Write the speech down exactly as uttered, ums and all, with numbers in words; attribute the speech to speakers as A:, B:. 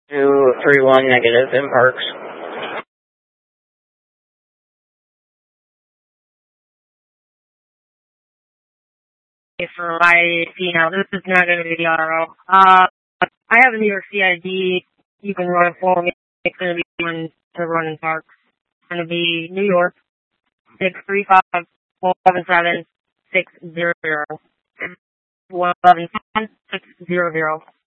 A: two three one negative in Parks.
B: For my C now, this is not going to be the R O. Uh, I have a New York C I D. You can run it for me. It's going to be one to run in Parks. It's going to be New York, six three five, four seven seven, six zero zero. one seven seven, six zero zero.